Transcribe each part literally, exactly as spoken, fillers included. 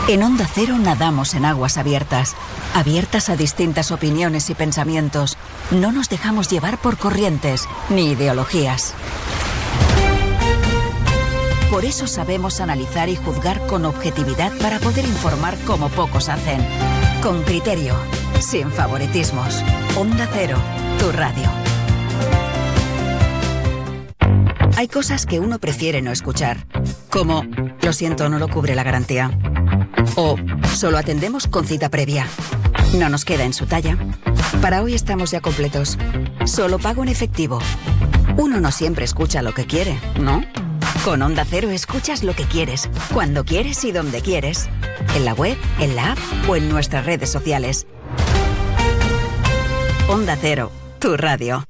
En Onda Cero nadamos en aguas abiertas, abiertas a distintas opiniones y pensamientos. No nos dejamos llevar por corrientes ni ideologías. Por eso sabemos analizar y juzgar con objetividad para poder informar como pocos hacen. Con criterio, sin favoritismos. Onda Cero, tu radio. Hay cosas que uno prefiere no escuchar, como lo siento, no lo cubre la garantía. O solo atendemos con cita previa. No nos queda en su talla. Para hoy estamos ya completos. Solo pago en efectivo. Uno no siempre escucha lo que quiere, ¿no? Con Onda Cero escuchas lo que quieres, cuando quieres y donde quieres. En la web, en la app o en nuestras redes sociales. Onda Cero, tu radio.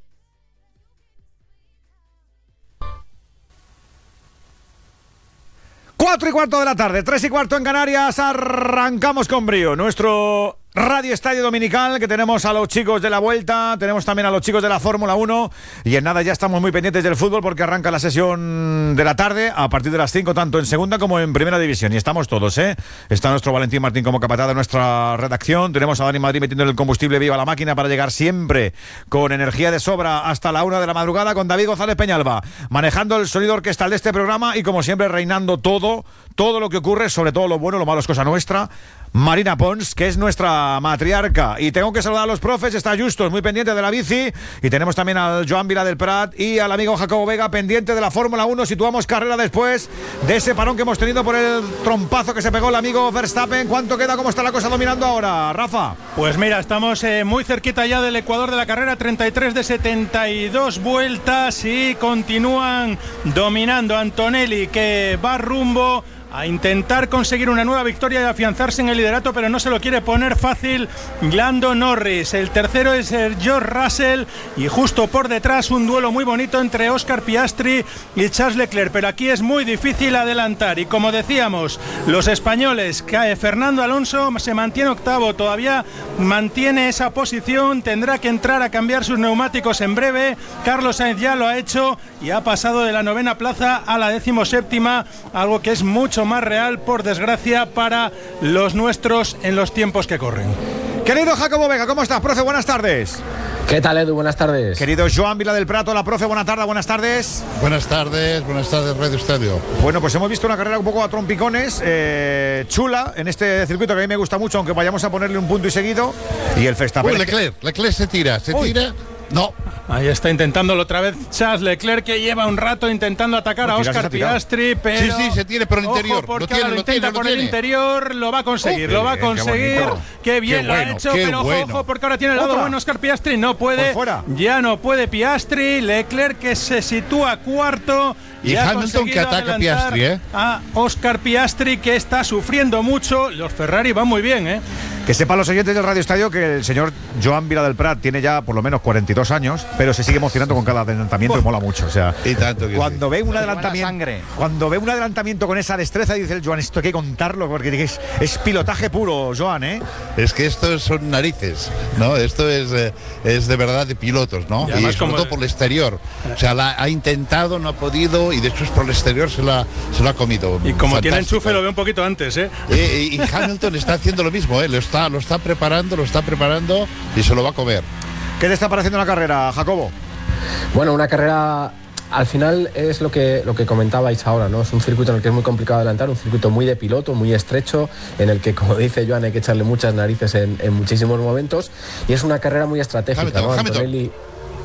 Cuatro y cuarto de la tarde, tres y cuarto en Canarias, arrancamos con brío nuestro Radio Estadio Dominical, que tenemos a los chicos de la Vuelta, tenemos también a los chicos de la Fórmula uno, y en nada ya estamos muy pendientes del fútbol porque arranca la sesión de la tarde a partir de las cinco, tanto en segunda como en primera división, y estamos todos, ¿eh? Está nuestro Valentín Martín como capataz de nuestra redacción, tenemos a Dani Madrid metiendo el combustible vivo a la máquina para llegar siempre con energía de sobra hasta la una de la madrugada, con David González Peñalba manejando el sonido orquestal de este programa y como siempre reinando todo, todo lo que ocurre, sobre todo lo bueno, lo malo es cosa nuestra. Marina Pons, que es nuestra matriarca. Y tengo que saludar a los profes, está Justos muy pendiente de la bici, y tenemos también al Joan Vila del Prat y al amigo Jacobo Vega pendiente de la Fórmula uno. Situamos carrera después de ese parón que hemos tenido por el trompazo que se pegó el amigo Verstappen. ¿Cuánto queda? ¿Cómo está la cosa dominando ahora, Rafa? Pues mira, estamos eh, muy cerquita ya del ecuador de la carrera, treinta y tres de setenta y dos vueltas, y continúan dominando Antonelli, que va rumbo a intentar conseguir una nueva victoria y afianzarse en el liderato, pero no se lo quiere poner fácil Lando Norris. El tercero es George Russell, y justo por detrás un duelo muy bonito entre Oscar Piastri y Charles Leclerc, pero aquí es muy difícil adelantar, y como decíamos, los españoles, que Fernando Alonso se mantiene octavo, todavía mantiene esa posición, tendrá que entrar a cambiar sus neumáticos en breve. Carlos Sainz ya lo ha hecho y ha pasado de la novena plaza a la decimoséptima, algo que es mucho más real, por desgracia, para los nuestros en los tiempos que corren. Querido Jacobo Vega, ¿cómo estás, profe? Buenas tardes. ¿Qué tal, Edu? Buenas tardes. Querido Joan Vila del Prato, la profe, buenas tardes, buenas tardes. Buenas tardes, buenas tardes, Radio Estadio. Bueno, pues hemos visto una carrera un poco a trompicones, eh, chula, en este circuito que a mí me gusta mucho, aunque vayamos a ponerle un punto y seguido. Y el Verstappen. Uy, Leclerc, Leclerc se tira, se Uy. tira. No. Ahí está intentándolo otra vez Charles Leclerc, que lleva un rato intentando atacar a Oscar Piastri, pero sí, sí, se tiene por el interior. Ojo, porque lo tiene, ahora lo, lo intenta tiene, por lo el tiene. interior, lo va a conseguir, oh, lo va a conseguir. Qué, qué bien qué lo bueno, ha hecho, qué pero bueno. ojo, porque ahora tiene el lado ¿Otra? bueno Oscar Piastri, no puede, ya no puede Piastri. Leclerc, que se sitúa cuarto. Y Hamilton, que ataca a Piastri, ¿eh? A Oscar Piastri, que está sufriendo mucho. Los Ferrari van muy bien, ¿eh? Que sepan los oyentes del Radio Estadio que el señor Joan Vila del Prat tiene ya por lo menos cuarenta y dos años, pero se sigue emocionando con cada adelantamiento y mola mucho. O sea, y tanto que cuando sí. ve un adelantamiento, cuando ve un adelantamiento con esa destreza, dice el Joan, esto hay que contarlo, porque es, es pilotaje puro, Joan, ¿eh? Es que esto son narices, ¿no? Esto es, eh, es de verdad de pilotos, ¿no? Y, y sobre todo por el exterior. O sea, la ha intentado, no ha podido, y después por el exterior se la, se lo ha comido. Y como Fantástico. Tiene enchufe, lo ve un poquito antes, ¿eh? Eh, y Hamilton está haciendo lo mismo, ¿eh? Lo está, lo está preparando, lo está preparando y se lo va a comer. ¿Qué te está pareciendo la carrera, Jacobo? Bueno, una carrera, al final es lo que, lo que comentabais ahora, ¿no? Es un circuito en el que es muy complicado adelantar, un circuito muy de piloto, muy estrecho, en el que, como dice Joan, hay que echarle muchas narices en, en muchísimos momentos, y es una carrera muy estratégica, Hamilton, ¿no? Hamilton. Antonelli...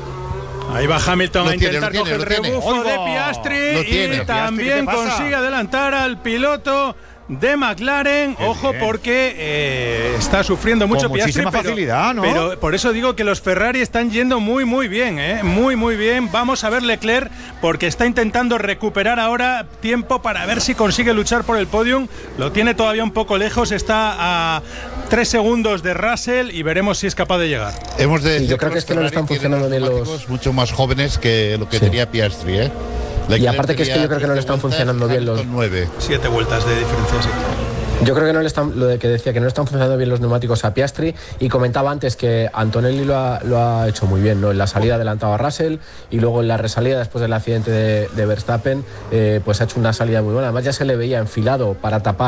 Ahí va Hamilton lo a intentar tiene, coger el rebufo de Piastri, y también consigue adelantar al piloto de McLaren. Qué Ojo bien. porque eh, está sufriendo mucho Con Piastri, muchísima pero, facilidad, ¿no? pero por eso digo que los Ferrari están yendo muy muy bien, ¿eh? muy muy bien. Vamos a ver Leclerc, porque está intentando recuperar ahora tiempo para ver si consigue luchar por el podium. Lo tiene todavía un poco lejos, está a tres segundos de Russell, y veremos si es capaz de llegar. Hemos de decir yo creo que, que es que no le están funcionando bien los mucho más jóvenes que lo que sí. tenía Piastri, ¿eh? Y aparte que es que yo creo que no le están funcionando bien los nueve. Siete vueltas de diferencia, sí. Yo creo que no le están, lo de que decía que no le están funcionando bien los neumáticos a Piastri, y comentaba antes que Antonelli lo ha, lo ha hecho muy bien, ¿no? En la salida adelantado a Russell, y luego en la resalida después del accidente de, de Verstappen, eh, pues ha hecho una salida muy buena. Además ya se le veía enfilado para tapar